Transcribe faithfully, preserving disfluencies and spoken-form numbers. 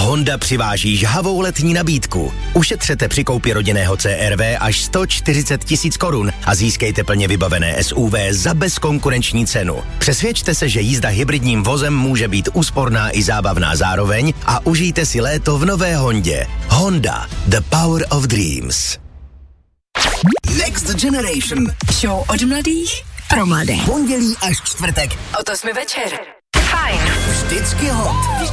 Honda přiváží žhavou letní nabídku. Ušetřete při koupi rodinného C R V až sto čtyřicet tisíc korun a získejte plně vybavené S U V za bezkonkurenční cenu. Přesvědčte se, že jízda hybridním vozem může být úsporná i zábavná zároveň a užijte si léto v nové Hondě. Honda, the power of dreams. Next Generation. Show od mladých pro mladé. Pondělí až čtvrtek. O to jsme večer. Fajn. Vždycky hot.